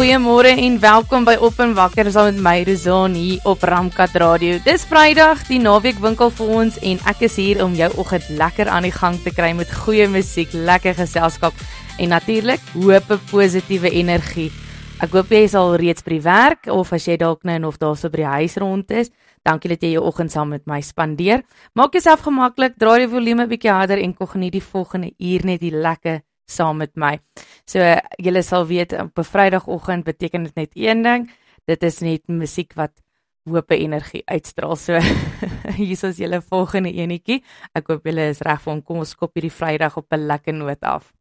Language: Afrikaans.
Goeiemôre en welkom by Op en Wakker saam met my Rozaan hier op Ramkat Radio. Dis Vrydag, die naweek winkel vir ons en ek is hier om jou oggend lekker aan die gang te kry met goeie musiek, lekker geselskap en natuurlik hoop positiewe energie. Ek hoop jy is al reeds by die werk of as jy dalk nou nog daar so by die huis rond is. Dankie dat jy jou oggend saam met my spandeer. Maak jouself gemaklik, draai die volume 'n bietjie harder en kom geniet die volgende uur net die lekker saam met my. So julle sal weet op 'n Vrydagoggend beteken dit net een ding. Dit is net musiek wat hoop en energie uitstraal. So hier is julle volgende enetjie. Ek hoop julle is reg vir hom. Kom ons skop hierdie Vrydag op 'n lekker noot af.